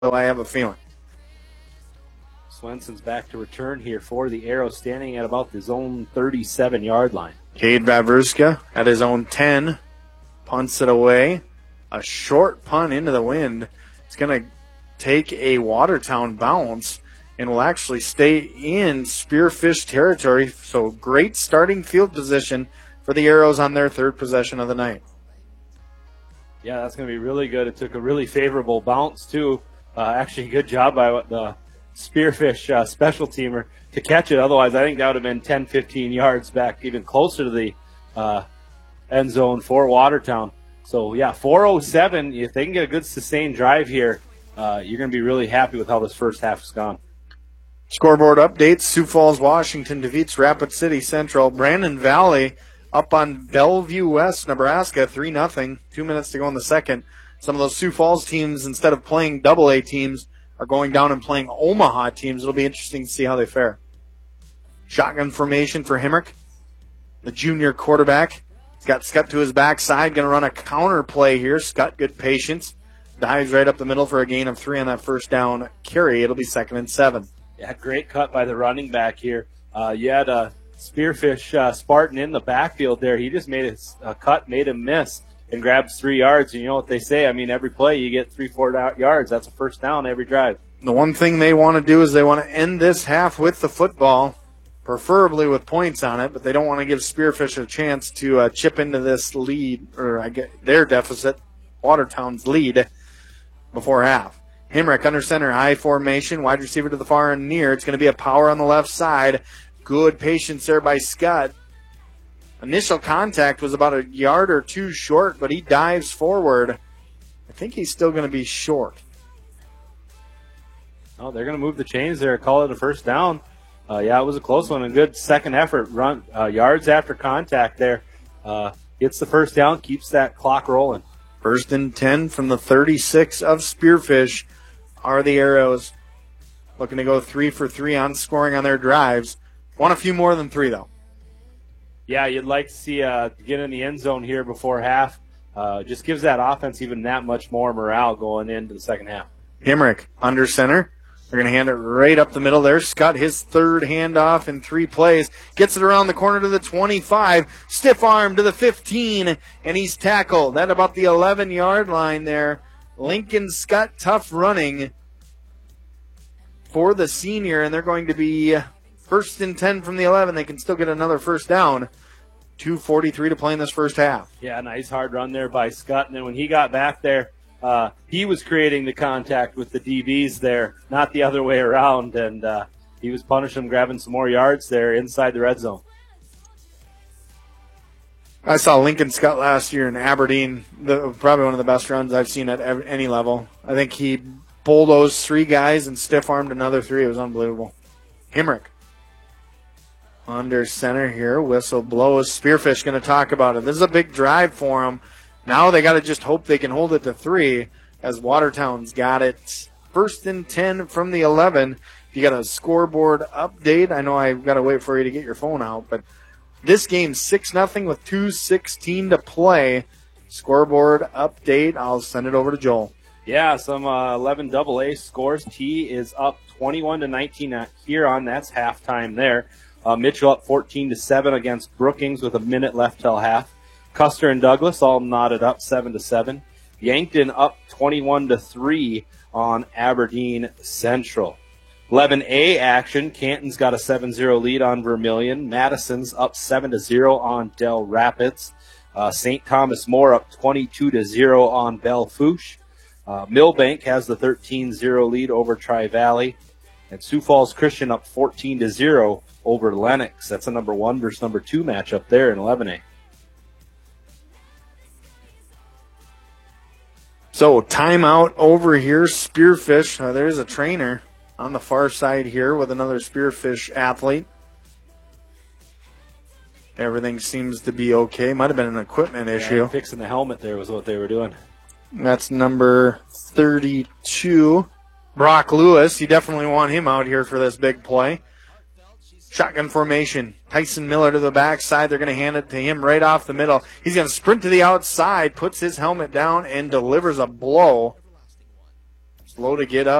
I have a feeling. Swenson's back to return here for the Arrows, standing at about the zone 37-yard line. Cade Vavrska at his own 10, punts it away. A short punt into the wind. It's going to take a Watertown bounce and will actually stay in Spearfish territory. So great starting field position for the Arrows on their third possession of the night. Yeah, that's going to be really good. It took a really favorable bounce, too. Actually, good job by the Spearfish special teamer to catch it. Otherwise, I think that would have been 10, 15 yards back, even closer to the end zone for Watertown. So, yeah, 4:07. If they can get a good sustained drive here, you're going to be really happy with how this first half has gone. Scoreboard updates. Sioux Falls, Washington defeats Rapid City Central. Brandon Valley up on Bellevue West, Nebraska, 3-0. 2 minutes to go in the second. Some of those Sioux Falls teams, instead of playing AA teams, are going down and playing Omaha teams. It'll be interesting to see how they fare. Shotgun formation for Hemrick, the junior quarterback. He's got Scott to his backside, going to run a counter play here. Scott, good patience. Dives right up the middle for a gain of 3 on that first down carry. It'll be 2nd and 7. Yeah, great cut by the running back here. You had a Spearfish Spartan in the backfield there. He just made a cut, made him miss, and grabs 3 yards. And you know what they say, I mean, every play you get 3-4 yards. That's a first down every drive. The one thing they want to do is they want to end this half with the football, preferably with points on it, but they don't want to give Spearfish a chance to chip into this lead, or I get their deficit, Watertown's lead, before half. Hemrick under center, high formation, wide receiver to the far and near. It's going to be a power on the left side. Good patience there by Scott. Initial contact was about a yard or two short, but he dives forward. I think he's still going to be short. Oh, they're going to move the chains there, call it a first down. Yeah, it was a close one. A good second effort. Run yards after contact there. Gets the first down, keeps that clock rolling. 1st and 10 from the 36 of Spearfish are the Arrows. Looking to go 3 for 3 on scoring on their drives. Want a few more than 3, though. Yeah, you'd like to see get in the end zone here before half. Just gives that offense even that much more morale going into the second half. Hemrick under center. They're going to hand it right up the middle there. Scott, his third handoff in 3 plays. Gets it around the corner to the 25. Stiff arm to the 15, and he's tackled. At about the 11-yard line there. Lincoln Scott, tough running for the senior, and they're going to be 1st and 10 from the 11. They can still get another first down. 2:43 to play in this first half. Yeah, nice hard run there by Scott. And then when he got back there, he was creating the contact with the DBs there, not the other way around. And he was punishing them, grabbing some more yards there inside the red zone. I saw Lincoln Scott last year in Aberdeen, probably one of the best runs I've seen at any level. I think he bulldozed 3 guys and stiff-armed another 3. It was unbelievable. Hemrick under center here. Whistle blows. Spearfish going to talk about it. This is a big drive for them. Now they got to just hope they can hold it to 3 as Watertown's got it. 1st and 10 from the 11. You got a scoreboard update. I know I've got to wait for you to get your phone out, but this game's 6-0 with 2:16 to play. Scoreboard update. I'll send it over to Joel. Yeah, some 11 AA scores. T is up 21-19 here on. That's halftime there. Mitchell up 14-7 against Brookings with a minute left till half. Custer and Douglas all knotted up 7-7. Yankton up 21-3 on Aberdeen Central. 11A action. Canton's got a 7-0 lead on Vermilion. Madison's up 7-0 on Del Rapids. St. Thomas More up 22-0 on Belle Fourche. Millbank has the 13-0 lead over Tri-Valley. And Sioux Falls Christian up 14-0 over Lennox. That's a number 1 versus number 2 matchup there in 11A. So timeout over here. Spearfish. There's a trainer on the far side here with another Spearfish athlete. Everything seems to be okay. Might have been an equipment issue. Fixing the helmet there was what they were doing. That's number 32. Brock Lewis. You definitely want him out here for this big play. Shotgun formation. Tyson Miller to the backside. They're going to hand it to him right off the middle. He's going to sprint to the outside, puts his helmet down, and delivers a blow. slow to get up.